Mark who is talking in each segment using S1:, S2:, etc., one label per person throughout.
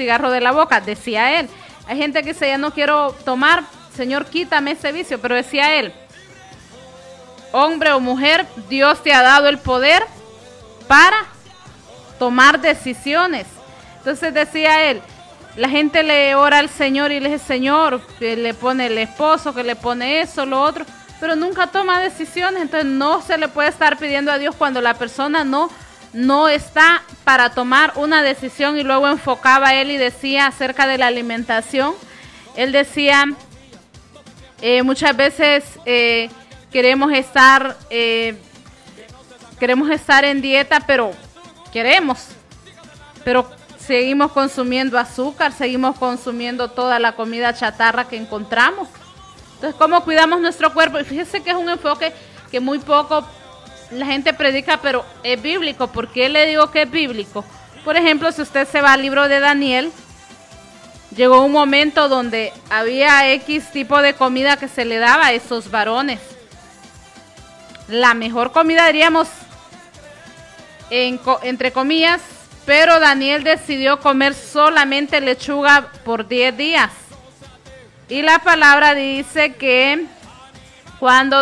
S1: cigarro de la boca, decía él. Hay gente que dice, ya no quiero tomar, Señor, quítame ese vicio, pero decía él, hombre o mujer, Dios te ha dado el poder para tomar decisiones. Entonces decía él, la gente le ora al Señor y le dice, Señor, que le pone el esposo, que le pone eso, lo otro, pero nunca toma decisiones. Entonces no se le puede estar pidiendo a Dios cuando la persona no está para tomar una decisión. Y luego enfocaba él y decía acerca de la alimentación. Él decía, muchas veces queremos estar en dieta, pero seguimos consumiendo azúcar, seguimos consumiendo toda la comida chatarra que encontramos. Entonces, ¿cómo cuidamos nuestro cuerpo? Y fíjese que es un enfoque que muy poco la gente predica, pero es bíblico. ¿Por qué le digo que es bíblico? Por ejemplo, si usted se va al libro de Daniel, llegó un momento donde había X tipo de comida que se le daba a esos varones. La mejor comida, diríamos, entre comillas, pero Daniel decidió comer solamente lechuga por 10 días. Y la palabra dice que cuando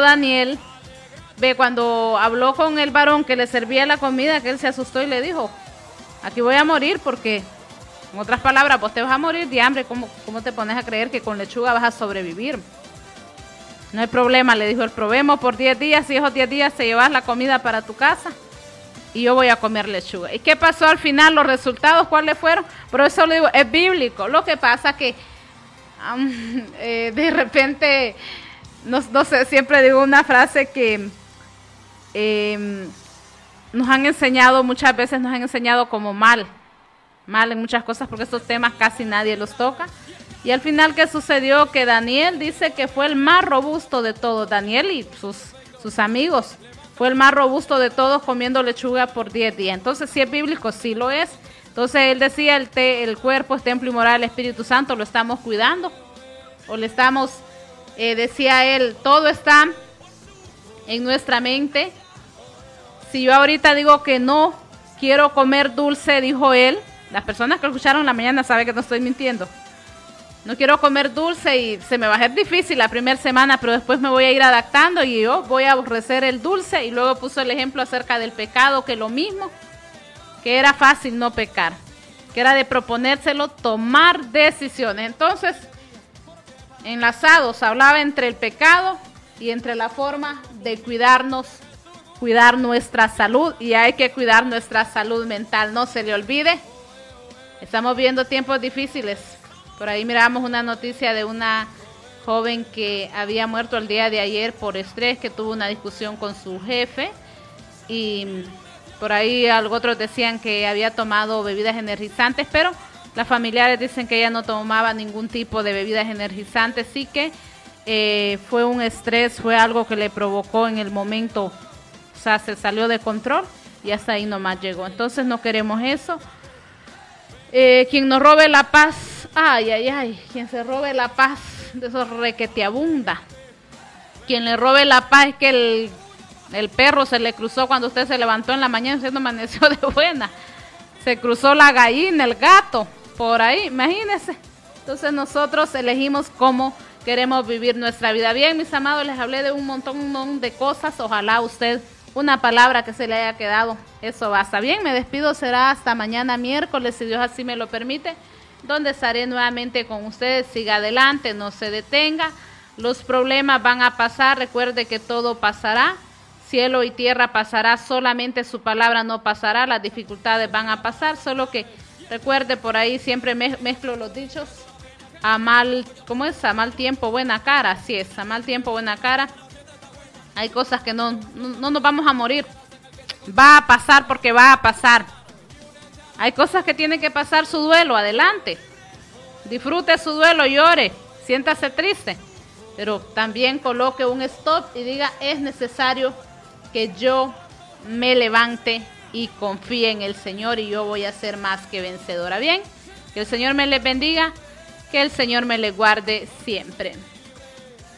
S1: habló con el varón que le servía la comida, que él se asustó y le dijo, aquí voy a morir porque, en otras palabras, vos te vas a morir de hambre. ¿Cómo te pones a creer que con lechuga vas a sobrevivir? No hay problema, le dijo, probemos por 10 días y esos 10 días te llevas la comida para tu casa. Y yo voy a comer lechuga. ¿Y qué pasó al final? ¿Los resultados cuáles fueron? Por eso le digo, es bíblico. Lo que pasa que de repente, no sé, siempre digo una frase que muchas veces nos han enseñado como mal en muchas cosas, porque estos temas casi nadie los toca. Y al final, ¿qué sucedió? Que Daniel dice que fue el más robusto de todos. Daniel y sus amigos. Fue el más robusto de todos comiendo lechuga por 10 días. Entonces, si es bíblico, sí lo es. Entonces, él decía, el cuerpo es templo y morada del Espíritu Santo, ¿lo estamos cuidando? O le estamos, decía él, todo está en nuestra mente. Si yo ahorita digo que no quiero comer dulce, dijo él, las personas que lo escucharon en la mañana saben que no estoy mintiendo. No quiero comer dulce y se me va a hacer difícil la primera semana, pero después me voy a ir adaptando y yo voy a aborrecer el dulce. Y luego puso el ejemplo acerca del pecado, que lo mismo, que era fácil no pecar, que era de proponérselo, tomar decisiones. Entonces, enlazados, hablaba entre el pecado y entre la forma de cuidarnos, cuidar nuestra salud, y hay que cuidar nuestra salud mental, no se le olvide. Estamos viendo tiempos difíciles. Por ahí miramos una noticia de una joven que había muerto el día de ayer por estrés, que tuvo una discusión con su jefe, y por ahí otros decían que había tomado bebidas energizantes, pero las familiares dicen que ella no tomaba ningún tipo de bebidas energizantes, sí que fue un estrés, fue algo que le provocó en el momento, o sea, se salió de control y hasta ahí nomás llegó. Entonces no queremos eso. Quien nos robe la paz, quien se robe la paz, de esos requete abunda. Quien le robe la paz es que el perro se le cruzó cuando usted se levantó en la mañana, usted no amaneció de buena. Se cruzó la gallina, el gato, por ahí, imagínense. Entonces nosotros elegimos cómo queremos vivir nuestra vida. Bien, mis amados, les hablé de un montón de cosas. Ojalá usted, una palabra que se le haya quedado, eso basta. Bien, me despido, será hasta mañana miércoles, si Dios así me lo permite, donde estaré nuevamente con ustedes. Siga adelante, no se detenga, los problemas van a pasar, recuerde que todo pasará, cielo y tierra pasará, solamente su palabra no pasará, las dificultades van a pasar, solo que recuerde, por ahí siempre mezclo los dichos, a mal tiempo, buena cara, así es, a mal tiempo, buena cara. Hay cosas que no nos vamos a morir. Va a pasar porque va a pasar. Hay cosas que tiene que pasar su duelo, adelante. Disfrute su duelo, llore, siéntase triste. Pero también coloque un stop y diga, es necesario que yo me levante y confíe en el Señor y yo voy a ser más que vencedora. Bien, que el Señor me les bendiga, que el Señor me les guarde siempre.